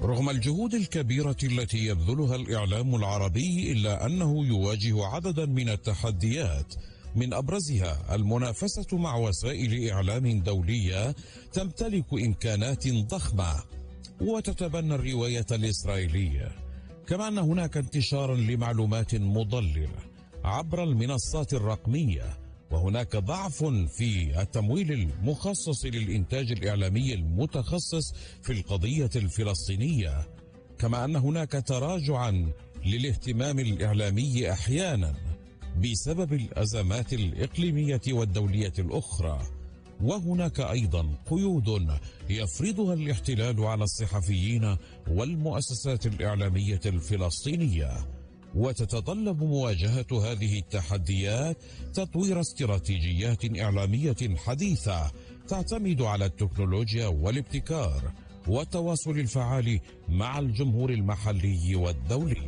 رغم الجهود الكبيرة التي يبذلها الإعلام العربي إلا أنه يواجه عددا من التحديات، من أبرزها المنافسة مع وسائل إعلام دولية تمتلك إمكانات ضخمة وتتبنى الرواية الإسرائيلية، كما أن هناك انتشارا لمعلومات مضللة عبر المنصات الرقمية، وهناك ضعف في التمويل المخصص للإنتاج الإعلامي المتخصص في القضية الفلسطينية، كما أن هناك تراجعا للاهتمام الإعلامي أحيانا بسبب الأزمات الإقليمية والدولية الأخرى. وهناك أيضا قيود يفرضها الاحتلال على الصحفيين والمؤسسات الإعلامية الفلسطينية، وتتطلب مواجهة هذه التحديات تطوير استراتيجيات إعلامية حديثة تعتمد على التكنولوجيا والابتكار والتواصل الفعال مع الجمهور المحلي والدولي.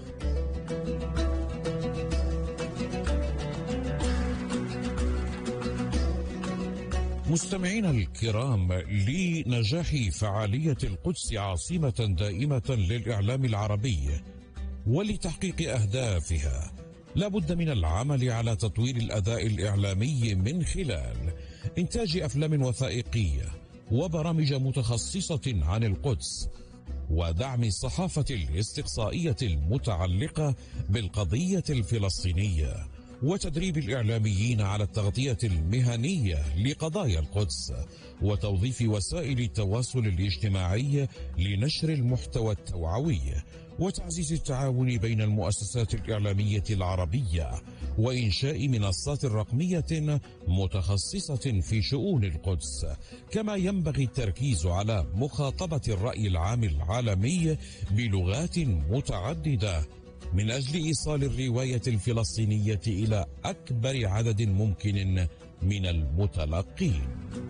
مستمعينا الكرام، لنجاح فعالية القدس عاصمة دائمة للإعلام العربي ولتحقيق أهدافها لا بد من العمل على تطوير الأداء الإعلامي من خلال إنتاج أفلام وثائقية وبرامج متخصصة عن القدس، ودعم الصحافة الاستقصائية المتعلقة بالقضية الفلسطينية، وتدريب الإعلاميين على التغطية المهنية لقضايا القدس، وتوظيف وسائل التواصل الاجتماعي لنشر المحتوى التوعوي، وتعزيز التعاون بين المؤسسات الإعلامية العربية، وإنشاء منصات رقمية متخصصة في شؤون القدس. كما ينبغي التركيز على مخاطبة الرأي العام العالمي بلغات متعددة من أجل إيصال الرواية الفلسطينية إلى أكبر عدد ممكن من المتلقين.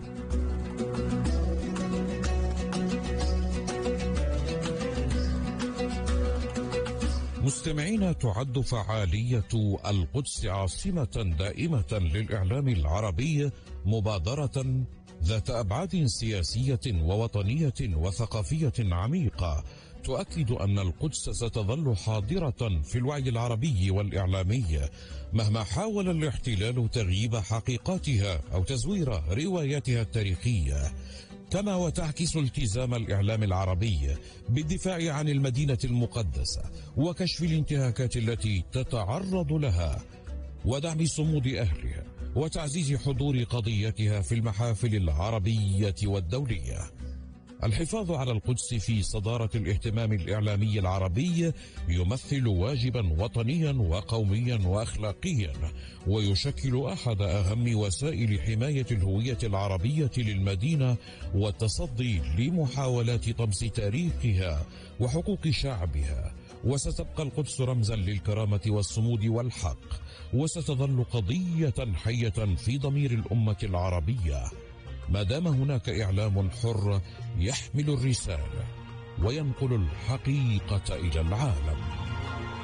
مستمعين، تعد فعالية القدس عاصمة دائمة للإعلام العربي مبادرة ذات أبعاد سياسية ووطنية وثقافية عميقة، تؤكد أن القدس ستظل حاضرة في الوعي العربي والإعلامي مهما حاول الاحتلال تغييب حقيقاتها أو تزوير رواياتها التاريخية. كما وتعكس التزام الإعلام العربي بالدفاع عن المدينة المقدسة وكشف الانتهاكات التي تتعرض لها، ودعم صمود أهلها، وتعزيز حضور قضيتها في المحافل العربية والدولية. الحفاظ على القدس في صدارة الاهتمام الإعلامي العربي يمثل واجبا وطنيا وقوميا وأخلاقيا، ويشكل أحد أهم وسائل حماية الهوية العربية للمدينة والتصدي لمحاولات طمس تاريخها وحقوق شعبها. وستبقى القدس رمزا للكرامة والصمود والحق، وستظل قضية حية في ضمير الأمة العربية ما دام هناك إعلام حر يحمل الرسالة وينقل الحقيقة إلى العالم.